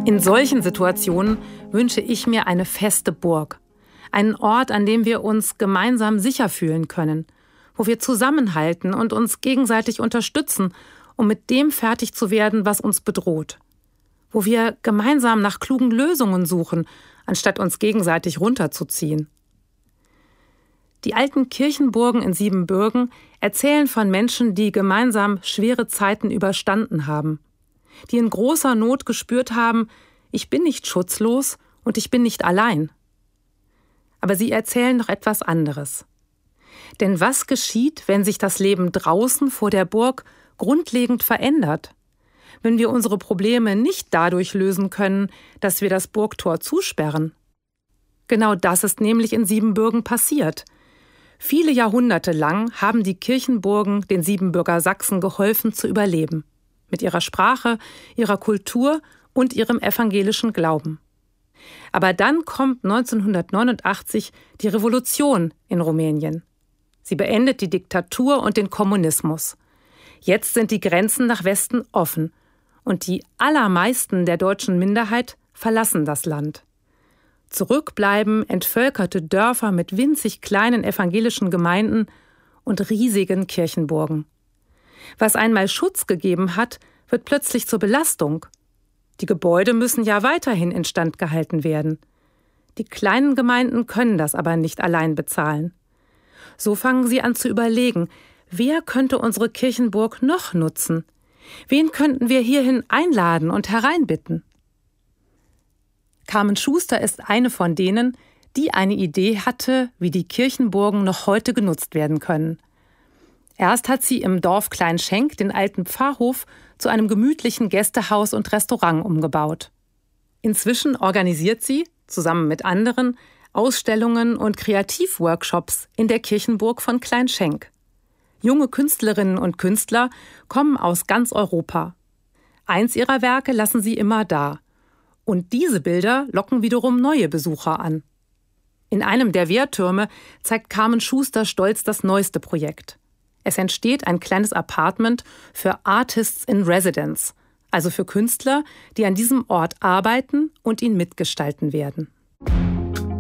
In solchen Situationen wünsche ich mir eine feste Burg. Einen Ort, an dem wir uns gemeinsam sicher fühlen können, wo wir zusammenhalten und uns gegenseitig unterstützen, um mit dem fertig zu werden, was uns bedroht. Wo wir gemeinsam nach klugen Lösungen suchen, anstatt uns gegenseitig runterzuziehen. Die alten Kirchenburgen in Siebenbürgen erzählen von Menschen, die gemeinsam schwere Zeiten überstanden haben, die in großer Not gespürt haben, ich bin nicht schutzlos und ich bin nicht allein. Aber sie erzählen noch etwas anderes. Denn was geschieht, wenn sich das Leben draußen vor der Burg grundlegend verändert? Wenn wir unsere Probleme nicht dadurch lösen können, dass wir das Burgtor zusperren? Genau das ist nämlich in Siebenbürgen passiert. Viele Jahrhunderte lang haben die Kirchenburgen den Siebenbürger Sachsen geholfen zu überleben. Mit ihrer Sprache, ihrer Kultur und ihrem evangelischen Glauben. Aber dann kommt 1989 die Revolution in Rumänien. Sie beendet die Diktatur und den Kommunismus. Jetzt sind die Grenzen nach Westen offen und die allermeisten der deutschen Minderheit verlassen das Land. Zurück bleiben entvölkerte Dörfer mit winzig kleinen evangelischen Gemeinden und riesigen Kirchenburgen. Was einmal Schutz gegeben hat, wird plötzlich zur Belastung. Die Gebäude müssen ja weiterhin instand gehalten werden. Die kleinen Gemeinden können das aber nicht allein bezahlen. So fangen sie an zu überlegen, wer könnte unsere Kirchenburg noch nutzen? Wen könnten wir hierhin einladen und hereinbitten? Carmen Schuster ist eine von denen, die eine Idee hatte, wie die Kirchenburgen noch heute genutzt werden können. Erst hat sie im Dorf Kleinschenk den alten Pfarrhof zu einem gemütlichen Gästehaus und Restaurant umgebaut. Inzwischen organisiert sie, zusammen mit anderen, Ausstellungen und Kreativworkshops in der Kirchenburg von Kleinschenk. Junge Künstlerinnen und Künstler kommen aus ganz Europa. Eins ihrer Werke lassen sie immer da. Und diese Bilder locken wiederum neue Besucher an. In einem der Wehrtürme zeigt Carmen Schuster stolz das neueste Projekt. Es entsteht ein kleines Apartment für Artists in Residence, also für Künstler, die an diesem Ort arbeiten und ihn mitgestalten werden.